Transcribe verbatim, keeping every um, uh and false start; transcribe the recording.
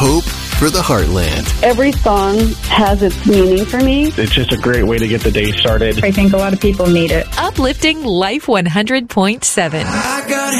hope for the heartland. Every song has its meaning for me. It's just a great way to get the day started. I think a lot of people need it. Uplifting Life one hundred point seven. I got